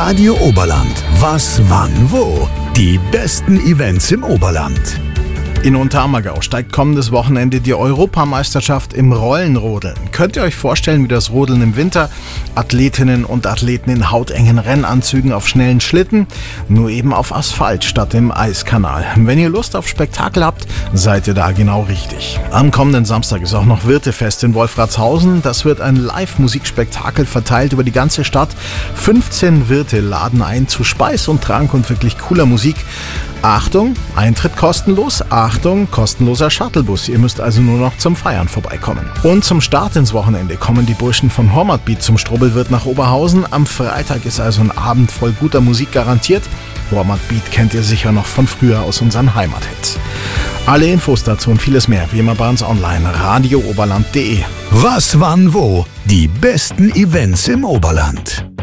Radio Oberland. Was, wann, wo? Die besten Events im Oberland. In Unterammergau steigt kommendes Wochenende die Europameisterschaft im Rollenrodeln. Könnt ihr euch vorstellen, wie das Rodeln im Winter? Athletinnen und Athleten in hautengen Rennanzügen auf schnellen Schlitten, nur eben auf Asphalt statt im Eiskanal. Wenn ihr Lust auf Spektakel habt, seid ihr da genau richtig. Am kommenden Samstag ist auch noch Wirtefest in Wolfratshausen. Das wird ein Live-Musikspektakel verteilt über die ganze Stadt. 15 Wirte laden ein zu Speis und Trank und wirklich cooler Musik. Achtung, Eintritt kostenlos, Achtung, kostenloser Shuttlebus. Ihr müsst also nur noch zum Feiern vorbeikommen. Und zum Start ins Wochenende kommen die Burschen von Hormatbeat zum Strubbelwirt nach Oberhausen. Am Freitag ist also ein Abend voll guter Musik garantiert. Hormatbeat kennt ihr sicher noch von früher aus unseren Heimathits. Alle Infos dazu und vieles mehr wie immer bei uns online, radiooberland.de. Was, wann, wo? Die besten Events im Oberland.